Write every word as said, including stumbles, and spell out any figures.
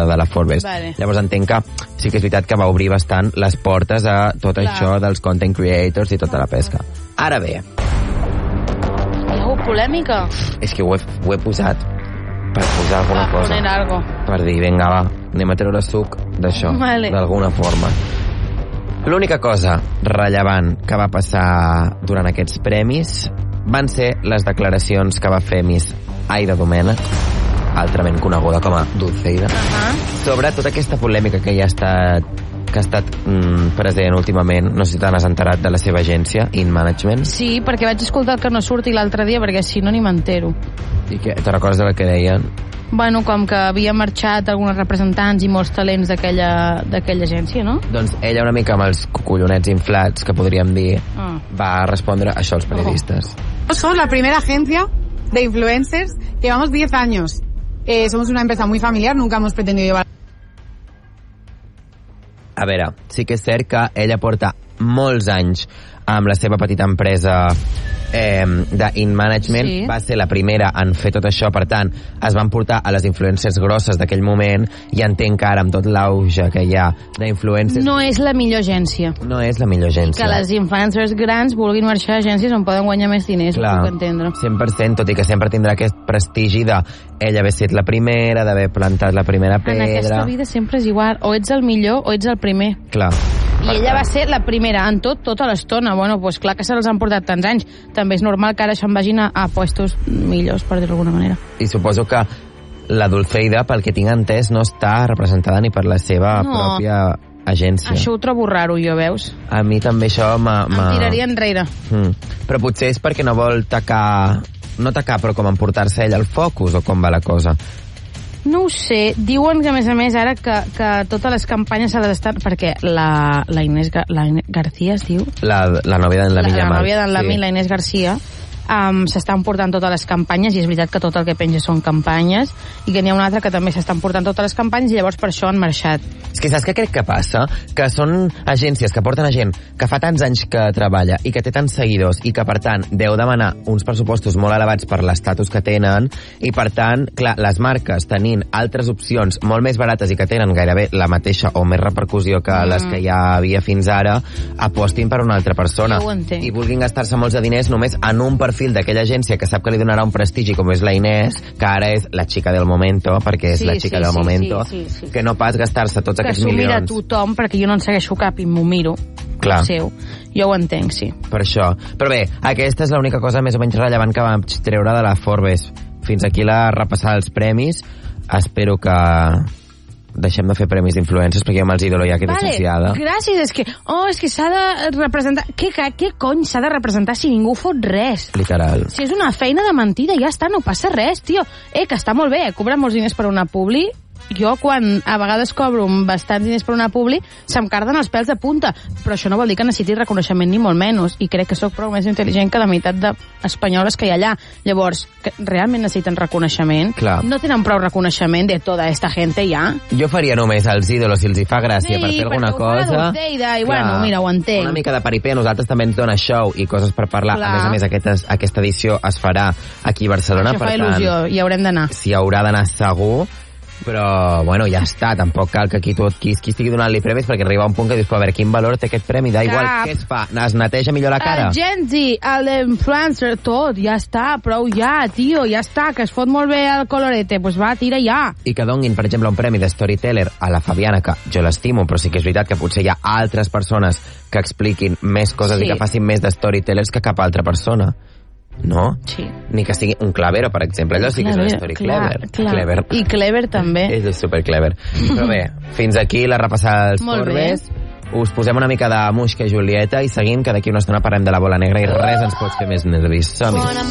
portada de la Forbes. Vale. Llavors entenc que sí que és veritat que va obrir bastant les portes a tot Clar. això dels content creators i tota la pesca. Ara bé, Hi ha hagut polèmica? és que ho he, ho he posat per posar alguna Ah, cosa. poner algo. Per dir, vinga, va, anem a treure suc d'això, Vale. d'alguna forma. L'única cosa rellevant que va passar durant aquests premis van ser les declaracions que va fer Miss Aida Domènech, altrament coneguda com a Dulceida, Uh-huh. sobre tota aquesta polèmica que ja ha estat que ha estat mm, present últimament. No sé si te n'has enterat de la seva agència, In Management. Sí, perquè vaig escoltar el que no surti l'altre dia, perquè si no ni m'entero. I que, te recordes del que deien? Bueno, com que havia marxat alguns representants i molts talents d'aquella d'aquella agència, no? Doncs ella, una mica amb els collonets inflats, que podríem dir, Ah. va respondre a això als periodistes. Somos la primera agencia de influencers. Llevamos diez años. Eh, somos una empresa muy familiar. Nunca hemos pretendido llevar... A veure, sí que és cert que ella porta molts anys amb la seva petita empresa eh, d'In Management. Sí. Va ser la primera en fer tot això, per tant, es van portar a les influencers grosses d'aquell moment, i entenc que ara, amb tot l'auge que hi ha d'influencers, No és la millor agència. no és la millor agència. Que les influencers grans vulguin marxar a agències on poden guanyar més diners, Clar, ho puc entendre. cent per cent, tot i que sempre tindrà aquest prestigi de ella haver estat la primera, d'haver plantat la primera pedra. En aquesta vida sempre és igual, o ets el millor o ets el primer. Clar. I Per ella tant, va ser la primera en tot, tota l'estona. Bueno, doncs clar que se les han portat tants anys. També és normal que ara se'n vagin a, a puestos millors, per dir-ho d'alguna manera. I suposo que la Dulceida, pel que tinc entès, no està representada ni per la seva No. pròpia agència. Això ho trobo raro, jo, veus? A mi també això m'ha... Em tiraria enrere. Mm. Però potser és perquè no vol tacar... No tacar, però com emportar-se ell al focus, o com va la cosa? No ho sé. Diuen que, a més a més, ara que, que totes les campanyes se les estan... Perquè la, la, Inés, Ga- la Inés García es diu? La, la nòvia d'en La, Lami la Yamal. nòvia d'en Lami, Sí. la Inés García, um, s'estan portant totes les campanyes, i és veritat que tot el que penja són campanyes, i que n'hi ha una altra que també s'estan portant totes les campanyes, i llavors per això han marxat. És que saps què crec que passa? Que són agències que porten a gent que fa tants anys que treballa i que té tants seguidors, i que, per tant, deu demanar uns pressupostos molt elevats per l'estatus que tenen, i, per tant, clar, les marques, tenint altres opcions molt més barates i que tenen gairebé la mateixa o més repercussió que Mm. les que ja havia fins ara, apostin per una altra persona. Jo ho entenc. I vulguin gastar-se molts de diners només en un perfil d'aquella agència que sap que li donarà un prestigi, com és la Inés, que ara és la xica del momento, perquè és Sí, la sí, xica del sí, momento, sí, sí, sí. que no pas gastar-se tots Que aquests s'ho mira milions. tothom, perquè jo no en segueixo cap i m'ho miro. Clar. El seu. Jo ho entenc, sí. Per això. Però bé, aquesta és l'única cosa més o menys rellevant que vam treure de la Forbes. Fins aquí la repassada dels premis. Espero que deixem de fer premis d'influencers, perquè jo amb els ídolos ja quedo saciada. gràcies, és que, oh, és que s'ha de representar... Què, què, què cony s'ha de representar si ningú fot res? Literal. Si és una feina de mentida, ja està, no passa res, tio. Eh, que està molt bé, eh, cobrar molts diners per una publi. Jo, quan a vegades cobro bastants diners per una publi, se'm carden els pèls de punta. Però això no vol dir que necessiti reconeixement ni molt menys. I crec que sóc prou més intel·ligent que la meitat d'espanyoles que hi ha allà. Llavors, que realment necessiten reconeixement. Clar. No tenen prou reconeixement de tota esta gente ja. Jo faria només els ídolos si els hi fa gràcia per fer alguna perquè ho fa la cosa. Dulceida, i bueno, mira, ho entenc. Una mica de paripé, a nosaltres també ens dona show i coses per parlar. Clar. A més a més, aquesta, aquesta edició es farà aquí a Barcelona, Això per fa tant, il·lusió, hi haurem d'anar. s'hi haurà d'anar segur. Però, bueno, ja està, tampoc cal que aquí tot, qui, qui estigui donant-li premis, perquè arriba un punt que dius, però a veure, quin valor té aquest premi? Da igual, Cap. què es fa? Es neteja millor la cara? El Gen Z, l'influencer, tot, ja està, prou ja, tio, ja està, que es fot molt bé el colorete, doncs pues va, tira ja. I que donin, per exemple, un premi de storyteller a la Fabiana, que jo l'estimo, però sí que és veritat que potser hi ha altres persones que expliquin més coses Sí. i que facin més de storytellers que cap altra persona. No? Sí. Ni que sigui un clavero, per exemple. Allò sí que és una story clar, clever. clar. Clever. I clever també. Ell és super clever. Però bé, fins aquí la repassada dels Molt Forbes. Us posem una mica de Muixca i Julieta i seguim, que d'aquí una estona parlem de la bola negra i res ens pot fer més nervis. Som-hi.